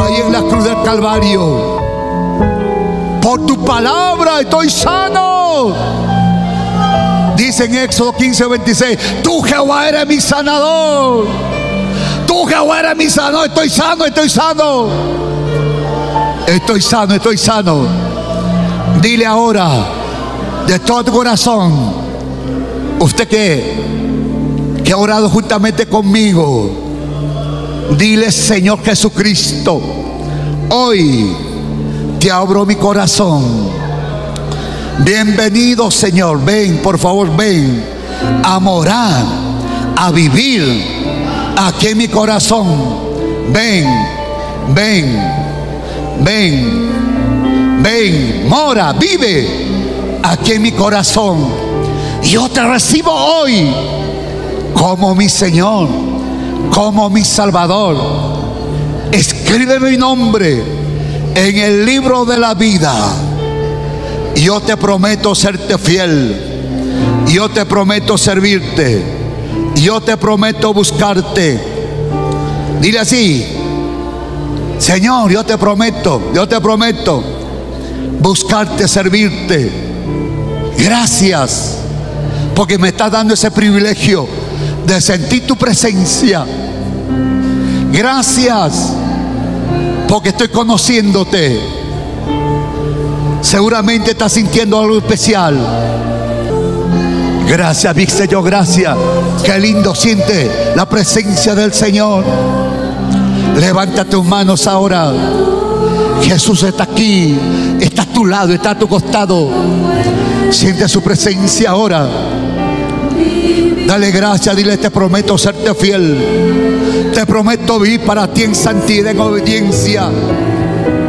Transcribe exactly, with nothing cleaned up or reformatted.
ahí en la cruz del Calvario. Por tu palabra estoy sano. Dice en Éxodo quince veintiséis: tú, Jehová, eres mi sanador. Tú, Jehová, eres mi sanador. Estoy sano, estoy sano. Estoy sano, estoy sano. Dile ahora, de todo tu corazón, usted que, que ha orado juntamente conmigo, dile: Señor Jesucristo, hoy te abro mi corazón. Bienvenido, Señor. Ven, por favor, ven a morar, a vivir aquí en mi corazón. Ven, ven, ven, ven, mora, vive aquí en mi corazón. Yo te recibo hoy como mi Señor, como mi Salvador. Escribe mi nombre en el libro de la vida. Yo te prometo serte fiel. Yo te prometo servirte. Yo te prometo buscarte. Dile así: Señor, yo te prometo, yo te prometo buscarte, servirte. Gracias, porque me estás dando ese privilegio de sentir tu presencia. Gracias, porque estoy conociéndote. Seguramente estás sintiendo algo especial. Gracias, mi Señor, gracias. Qué lindo siente la presencia del Señor. Levanta tus manos ahora. Jesús está aquí, está a tu lado, está a tu costado. Siente su presencia ahora. Dale gracias, dile: te prometo serte fiel. Te prometo vivir para ti en santidad, en obediencia.